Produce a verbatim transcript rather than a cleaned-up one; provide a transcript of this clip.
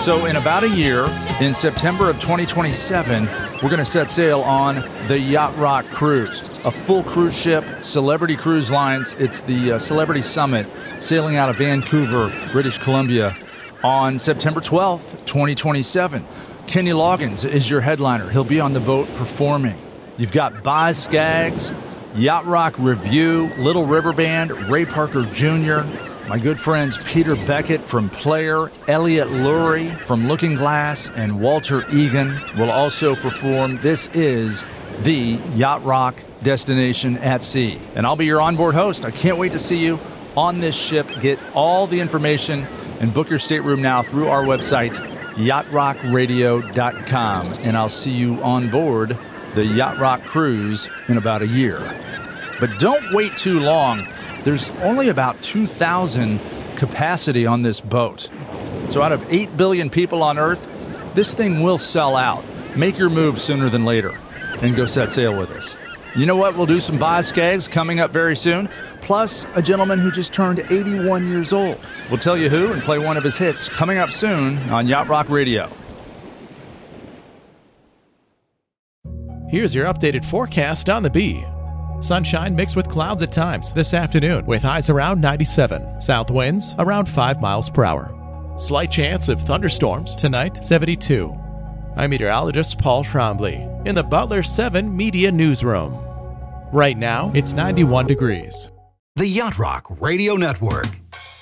So in about a year, in September of twenty twenty-seven, we're going to set sail on the Yacht Rock Cruise, a full cruise ship, Celebrity Cruise Lines. It's the uh, Celebrity Summit sailing out of Vancouver, British Columbia on September twelfth, twenty twenty-seven. Kenny Loggins is your headliner. He'll be on the boat performing. You've got Boz Scaggs, Yacht Rock Review, Little River Band, Ray Parker Junior, my good friends Peter Beckett from Player, Elliot Lurie from Looking Glass, and Walter Egan will also perform. This is the Yacht Rock destination at sea. And I'll be your onboard host. I can't wait to see you on this ship. Get all the information and book your stateroom now through our website, yacht rock radio dot com. And I'll see you on board the Yacht Rock Cruise in about a year. But don't wait too long. There's only about two thousand capacity on this boat. So out of eight billion people on Earth, this thing will sell out. Make your move sooner than later and go set sail with us. You know what? We'll do some Boz Scaggs coming up very soon, plus a gentleman who just turned eighty-one years old. We'll tell you who and play one of his hits coming up soon on Yacht Rock Radio. Here's your updated forecast on the Bee. Sunshine mixed with clouds at times this afternoon with highs around ninety-seven. South winds around five miles per hour. Slight chance of thunderstorms tonight, seventy-two. I'm meteorologist Paul Trombley in the Butler seven Media Newsroom. Right now, it's ninety-one degrees. The Yacht Rock Radio Network.